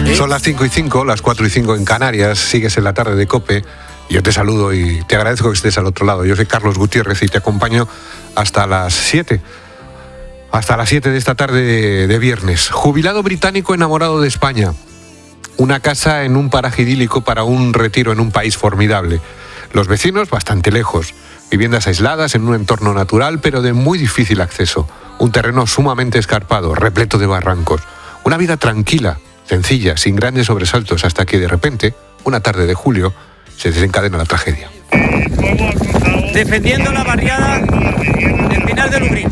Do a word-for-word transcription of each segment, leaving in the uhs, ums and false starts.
Son las cinco y cinco, las cuatro y cinco en Canarias. Sigues en la tarde de COPE. Yo te saludo y te agradezco que estés al otro lado. Yo soy Carlos Gutiérrez y te acompaño hasta las siete. Hasta las siete de esta tarde de, de viernes. Jubilado británico enamorado de España. Una casa en un paraje idílico para un retiro en un país formidable. Los vecinos bastante lejos. Viviendas aisladas en un entorno natural pero de muy difícil acceso. Un terreno sumamente escarpado, repleto de barrancos. Una vida tranquila, sencilla, sin grandes sobresaltos, hasta que de repente, una tarde de julio, se desencadena la tragedia. Defendiendo la barriada del Pinar de Lubrín.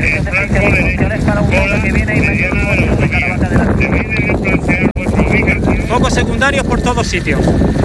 Focos secundarios por todos sitios.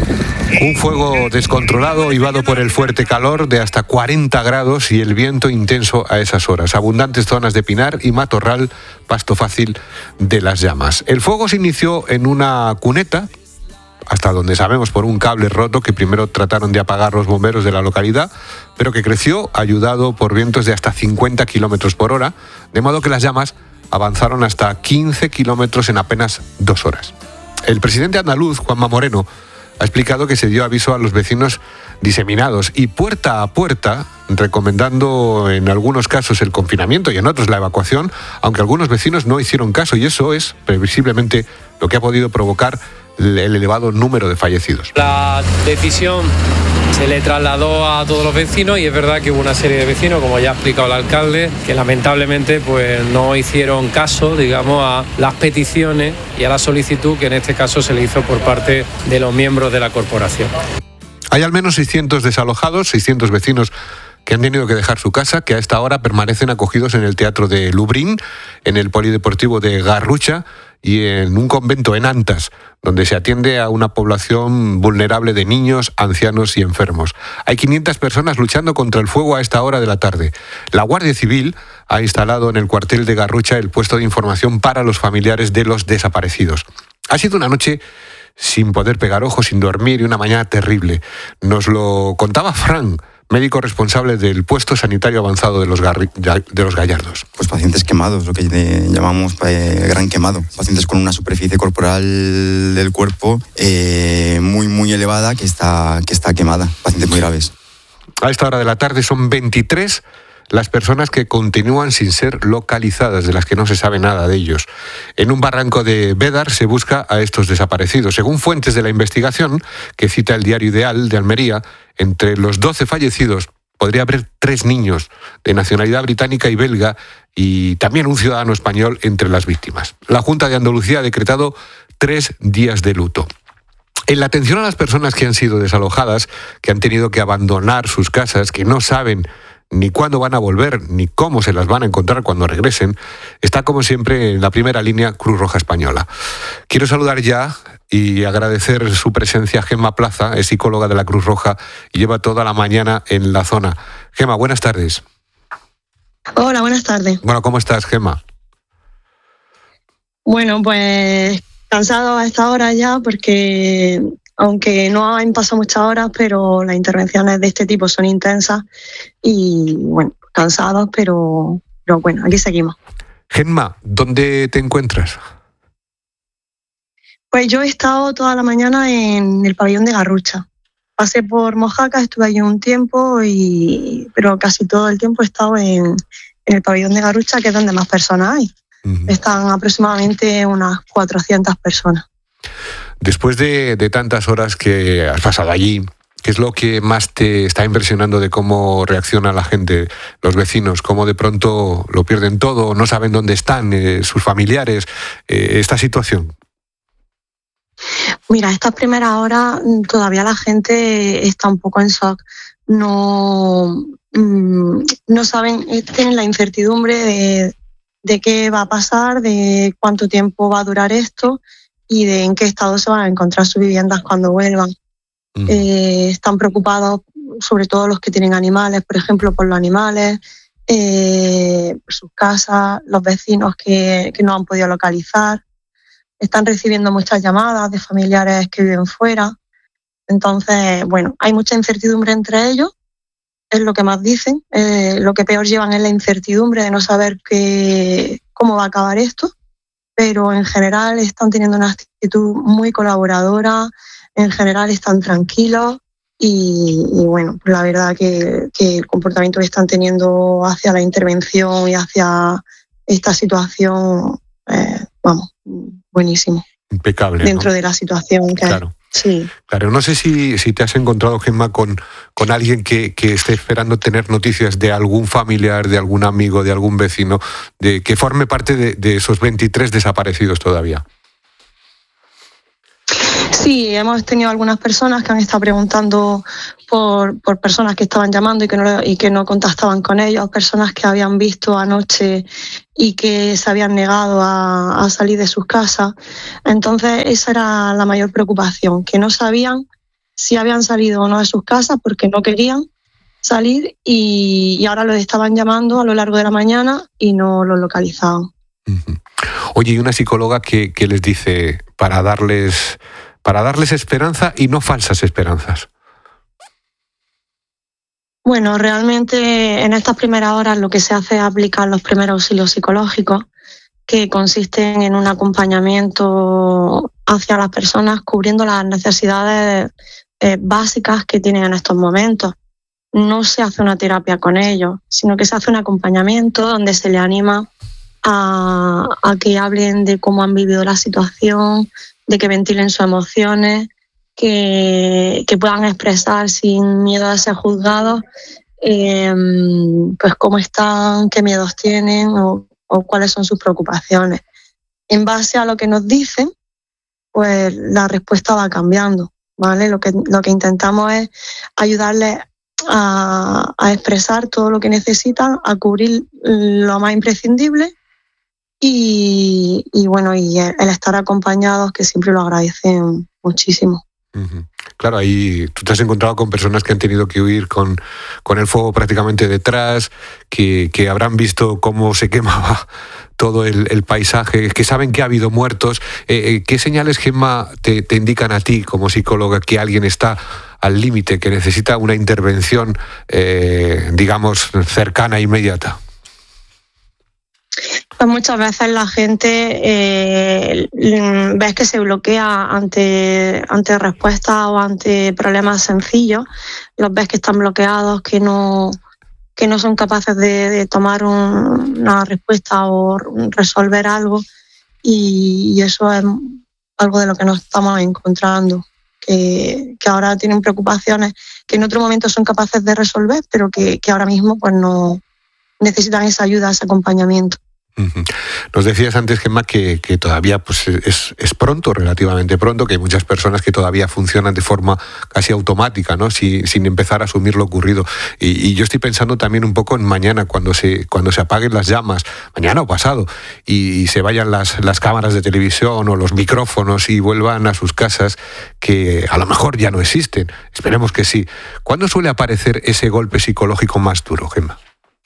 Un fuego descontrolado, avivado por el fuerte calor de hasta cuarenta grados y el viento intenso a esas horas. Abundantes zonas de pinar y matorral, pasto fácil de las llamas. El fuego se inició en una cuneta, hasta donde sabemos por un cable roto que primero trataron de apagar los bomberos de la localidad, pero que creció ayudado por vientos de hasta cincuenta kilómetros por hora, de modo que las llamas avanzaron hasta quince kilómetros en apenas dos horas. El presidente andaluz, Juanma Moreno, ha explicado que se dio aviso a los vecinos diseminados y puerta a puerta, recomendando en algunos casos el confinamiento y en otros la evacuación, aunque algunos vecinos no hicieron caso, y eso es previsiblemente lo que ha podido provocar el elevado número de fallecidos. La decisión se le trasladó a todos los vecinos y es verdad que hubo una serie de vecinos, como ya ha explicado el alcalde, que lamentablemente pues no hicieron caso, digamos, a las peticiones y a la solicitud que en este caso se le hizo por parte de los miembros de la corporación. Hay al menos seiscientos desalojados, seiscientos vecinos que han tenido que dejar su casa, que a esta hora permanecen acogidos en el Teatro de Lubrín, en el Polideportivo de Garrucha y en un convento en Antas, donde se atiende a una población vulnerable de niños, ancianos y enfermos. Hay quinientas personas luchando contra el fuego a esta hora de la tarde. La Guardia Civil ha instalado en el cuartel de Garrucha el puesto de información para los familiares de los desaparecidos. Ha sido una noche sin poder pegar ojos, sin dormir y una mañana terrible. Nos lo contaba Fran, médico responsable del puesto sanitario avanzado de los, Garri- de los Gallardos. Pues pacientes quemados, lo que llamamos eh, gran quemado. Pacientes con una superficie corporal del cuerpo eh, muy, muy elevada que está, que está quemada. Pacientes muy graves. A esta hora de la tarde son veintitrés las personas que continúan sin ser localizadas, de las que no se sabe nada de ellos. En un barranco de Bédar se busca a estos desaparecidos. Según fuentes de la investigación, que cita el Diario Ideal de Almería, entre los doce fallecidos podría haber tres niños de nacionalidad británica y belga y también un ciudadano español entre las víctimas. La Junta de Andalucía ha decretado tres días de luto. En la atención a las personas que han sido desalojadas, que han tenido que abandonar sus casas, que no saben ni cuándo van a volver, ni cómo se las van a encontrar cuando regresen, está como siempre en la primera línea Cruz Roja Española. Quiero saludar ya y agradecer su presencia a Gemma Plaza, es psicóloga de la Cruz Roja y lleva toda la mañana en la zona. Gemma, buenas tardes. Hola, buenas tardes. Bueno, ¿cómo estás, Gemma? Bueno, pues cansado a esta hora ya porque aunque no han pasado muchas horas, pero las intervenciones de este tipo son intensas y, bueno, cansados, pero, pero bueno, aquí seguimos. Gemma, ¿dónde te encuentras? Pues yo he estado toda la mañana en el pabellón de Garrucha. Pasé por Mojácar, estuve allí un tiempo, y pero casi todo el tiempo he estado en, en el pabellón de Garrucha, que es donde más personas hay. Uh-huh. Están aproximadamente unas cuatrocientas personas. Después de, de tantas horas que has pasado allí, ¿qué es lo que más te está impresionando de cómo reacciona la gente, los vecinos? ¿Cómo de pronto lo pierden todo, no saben dónde están eh, sus familiares? Eh, esta situación. Mira, estas primeras horas todavía la gente está un poco en shock. No, no saben, tienen la incertidumbre de, de qué va a pasar, de cuánto tiempo va a durar esto y de en qué estado se van a encontrar sus viviendas cuando vuelvan. Uh-huh. Eh, están preocupados, sobre todo los que tienen animales, por ejemplo, por los animales, eh, por sus casas, los vecinos que, que no han podido localizar. Están recibiendo muchas llamadas de familiares que viven fuera. Entonces, bueno, hay mucha incertidumbre entre ellos, es lo que más dicen. Eh, lo que peor llevan es la incertidumbre de no saber qué, cómo va a acabar esto. pero en general están teniendo una actitud muy colaboradora, en general están tranquilos y, y bueno, pues la verdad que, que el comportamiento que están teniendo hacia la intervención y hacia esta situación, eh, vamos, buenísimo. Impecable, dentro ¿no? de la situación que Claro. Sí. Claro, no sé si, si te has encontrado, Gemma, con, con alguien que, que esté esperando tener noticias de algún familiar, de algún amigo, de algún vecino, de que forme parte de, de esos veintitrés desaparecidos todavía. Sí, hemos tenido algunas personas que han estado preguntando por, por personas que estaban llamando y que, no, y que no contactaban con ellos, personas que habían visto anoche y que se habían negado a, a salir de sus casas. Entonces esa era la mayor preocupación, que no sabían si habían salido o no de sus casas porque no querían salir y, y ahora los estaban llamando a lo largo de la mañana y no los localizaban. Uh-huh. Oye, y una psicóloga que, que les dice para darles... para darles esperanza y no falsas esperanzas. Bueno, realmente en estas primeras horas lo que se hace es aplicar los primeros auxilios psicológicos, que consisten en un acompañamiento hacia las personas cubriendo las necesidades eh, básicas que tienen en estos momentos. No se hace una terapia con ellos, sino que se hace un acompañamiento donde se les anima a, a que hablen de cómo han vivido la situación, de que ventilen sus emociones, que, que puedan expresar sin miedo a ser juzgados, eh, pues cómo están, qué miedos tienen o, o cuáles son sus preocupaciones. En base a lo que nos dicen, pues la respuesta va cambiando, ¿vale? Lo que, lo que intentamos es ayudarles a, a expresar todo lo que necesitan, a cubrir lo más imprescindible. Y, y bueno, y el estar acompañados, que siempre lo agradecen muchísimo. Uh-huh. Claro, ahí tú te has encontrado con personas que han tenido que huir con, con el fuego prácticamente detrás, que, que habrán visto cómo se quemaba todo el, el paisaje, que saben que ha habido muertos. Eh, ¿Qué señales, Gemma, te, te indican a ti como psicóloga que alguien está al límite, que necesita una intervención, eh, digamos, cercana e inmediata? Pues muchas veces la gente eh, ves que se bloquea ante, ante respuestas o ante problemas sencillos, los ves que están bloqueados, que no, que no son capaces de, de tomar un, una respuesta o resolver algo y, y eso es algo de lo que nos estamos encontrando, que, que ahora tienen preocupaciones que en otro momento son capaces de resolver, pero que, que ahora mismo pues no necesitan esa ayuda, ese acompañamiento. Uh-huh. Nos decías antes, Gemma, que, que todavía pues, es, es pronto, relativamente pronto, que hay muchas personas que todavía funcionan de forma casi automática, ¿no? Si, sin empezar a asumir lo ocurrido. Y, y yo estoy pensando también un poco en mañana, cuando se, cuando se apaguen las llamas, mañana o pasado, y, y se vayan las, las cámaras de televisión o los micrófonos y vuelvan a sus casas, que a lo mejor ya no existen. Esperemos que sí. ¿Cuándo suele aparecer ese golpe psicológico más duro, Gemma?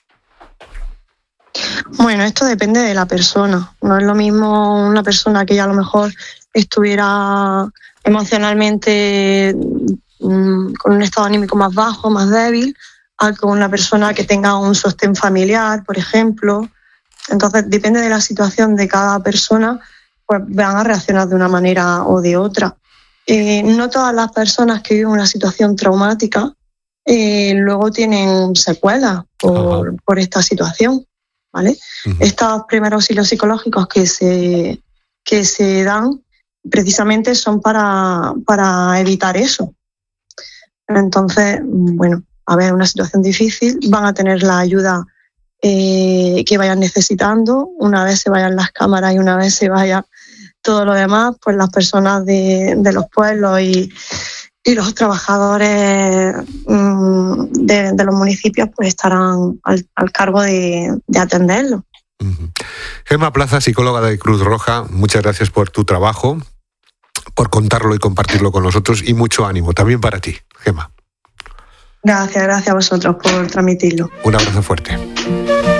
Bueno, esto depende de la persona. No es lo mismo una persona que ya a lo mejor estuviera emocionalmente mmm, con un estado anímico más bajo, más débil, a con una persona que tenga un sostén familiar, por ejemplo. Entonces, depende de la situación de cada persona, pues van a reaccionar de una manera o de otra. Eh, no todas las personas que viven una situación traumática eh, luego tienen secuelas por, por esta situación. ¿Vale? Uh-huh. Estos primeros auxilios psicológicos que se, que se dan precisamente son para, para evitar eso. Entonces, bueno, a ver, una situación difícil, van a tener la ayuda eh, que vayan necesitando. Una vez se vayan las cámaras y una vez se vaya todo lo demás, pues las personas de, de los pueblos y, y los trabajadores mmm, de, de los municipios pues estarán al, al cargo de, de atenderlo. Uh-huh. Gemma Plaza, psicóloga de Cruz Roja, muchas gracias por tu trabajo, por contarlo y compartirlo con nosotros y mucho ánimo también para ti, Gemma. Gracias, gracias a vosotros por transmitirlo. Un abrazo fuerte.